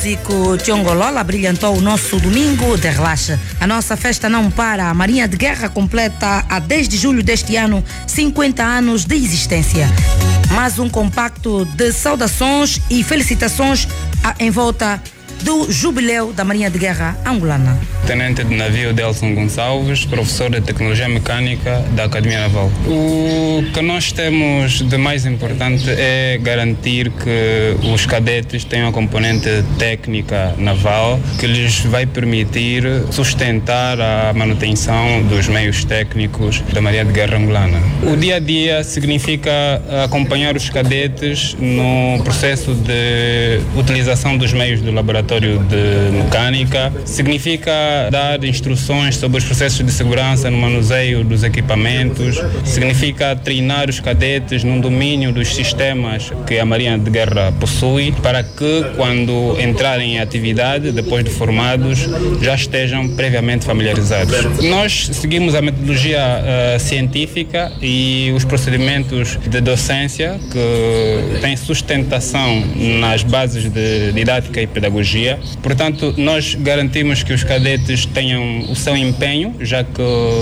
músico Tiongolola brilhantou o nosso domingo de relaxe. A nossa festa não para. A Marinha de Guerra completa a 10 de julho deste ano 50 anos de existência. Mais um compacto de saudações e felicitações em volta do jubileu da Marinha de Guerra angolana. Tenente de navio Delson Gonçalves, professor de Tecnologia Mecânica da Academia Naval. O que nós temos de mais importante é garantir que os cadetes tenham a componente técnica naval que lhes vai permitir sustentar a manutenção dos meios técnicos da Marinha de Guerra angolana. O dia a dia significa acompanhar os cadetes no processo de utilização dos meios do laboratório de mecânica, significa dar instruções sobre os processos de segurança no manuseio dos equipamentos, significa treinar os cadetes no domínio dos sistemas que a Marinha de Guerra possui para que, quando entrarem em atividade, depois de formados, já estejam previamente familiarizados. Nós seguimos a metodologia científica e os procedimentos de docência que têm sustentação nas bases de didática e pedagogia. Portanto, nós garantimos que os cadetes tenham o seu empenho, já que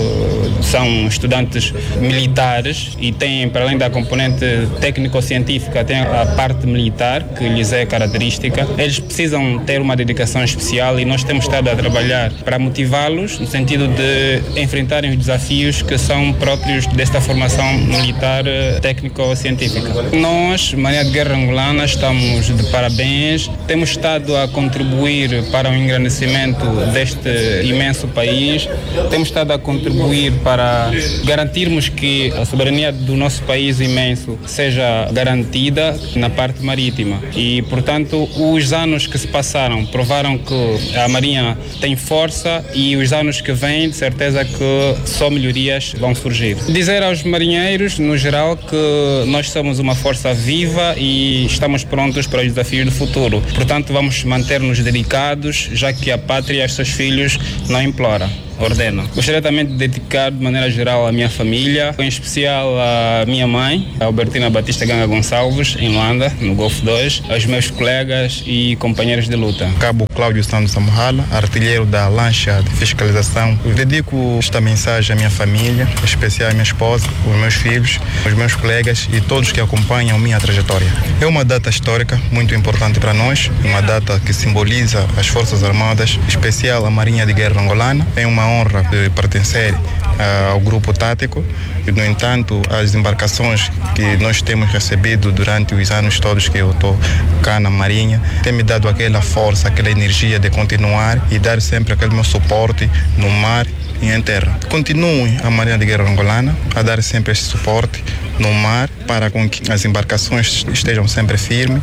são estudantes militares e têm, para além da componente técnico-científica, tem a parte militar, que lhes é característica. Eles precisam ter uma dedicação especial e nós temos estado a trabalhar para motivá-los no sentido de enfrentarem os desafios que são próprios desta formação militar técnico-científica. Nós, Marinha de Guerra angolana, estamos de parabéns. Temos estado a contribuir para o engrandecimento deste imenso país. Temos estado a contribuir para garantirmos que a soberania do nosso país imenso seja garantida na parte marítima. E, portanto, os anos que se passaram provaram que a Marinha tem força e os anos que vêm, de certeza que só melhorias vão surgir. Dizer aos marinheiros, no geral, que nós somos uma força viva e estamos prontos para os desafios do futuro. Portanto, vamos manter-nos dedicados, já que a pátria e os seus filhos não imploram, ordena. Gostaria também de dedicar de maneira geral à minha família, em especial à minha mãe, a Albertina Batista Ganga Gonçalves, em Luanda, no Golfo 2, aos meus colegas e companheiros de luta. Cabo Cláudio Santos Samuhala, artilheiro da lancha de fiscalização. Eu dedico esta mensagem à minha família, em especial à minha esposa, aos meus filhos, aos meus colegas e todos que acompanham minha trajetória. É uma data histórica muito importante para nós, uma data que simboliza as Forças Armadas, em especial a Marinha de Guerra angolana. É uma honra de pertencer ao grupo tático e, no entanto, as embarcações que nós temos recebido durante os anos todos que eu estou cá na Marinha têm me dado aquela força, aquela energia de continuar e dar sempre aquele meu suporte no mar e em terra. Continuem a Marinha de Guerra angolana a dar sempre esse suporte no mar para que as embarcações estejam sempre firmes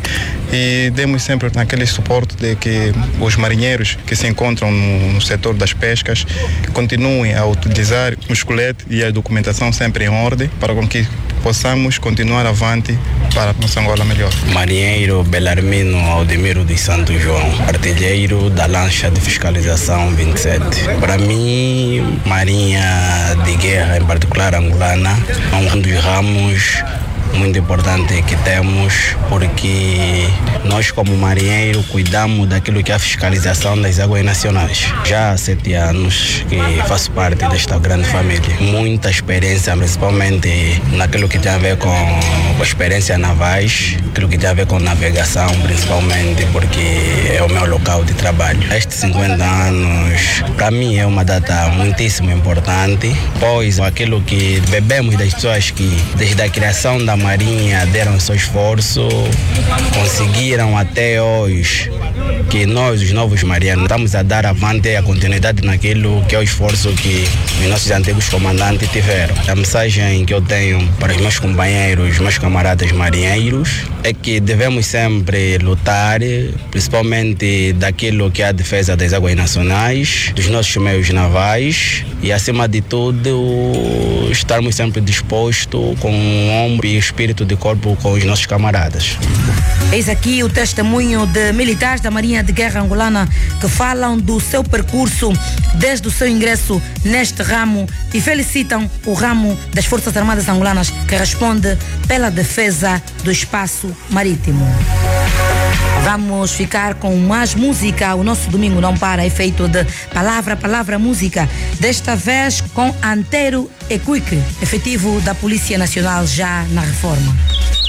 e demos sempre aquele suporte de que os marinheiros que se encontram no setor das pescas continuem a utilizar o esqueleto e a documentação sempre em ordem para que possamos continuar avante para a nossa Angola melhor. Marinheiro Belarmino Aldemiro de Santo João, artilheiro da lancha de fiscalização 27. Para mim, Marinha de Guerra, em particular angolana, é um dos ramos muito importante que temos, porque nós como marinheiro cuidamos daquilo que é a fiscalização das águas nacionais. Já há 7 anos que faço parte desta grande família. Muita experiência, principalmente naquilo que tem a ver com experiência navais, aquilo que tem a ver com navegação, principalmente porque é o meu local de trabalho. Estes 50 anos, para mim, é uma data muitíssimo importante, pois aquilo que bebemos das pessoas que, desde a criação da Marinha, deram seu esforço, conseguiram até hoje que nós, os novos marinheiros, estamos a dar avante e a continuidade naquilo que é o esforço que os nossos antigos comandantes tiveram. A mensagem que eu tenho para os meus companheiros, meus camaradas marinheiros, é que devemos sempre lutar, principalmente daquilo que é a defesa das águas nacionais, dos nossos meios navais e, acima de tudo, estarmos sempre dispostos com um ombro e espírito de corpo com os nossos camaradas. Eis aqui o testemunho de militares da Marinha de Guerra angolana que falam do seu percurso desde o seu ingresso neste ramo e felicitam o ramo das Forças Armadas angolanas que responde pela defesa do espaço marítimo. Vamos ficar com mais música. O nosso Domingo Não Para é feito de palavra, música. Desta vez com Antero Equique, efetivo da Polícia Nacional já na reforma.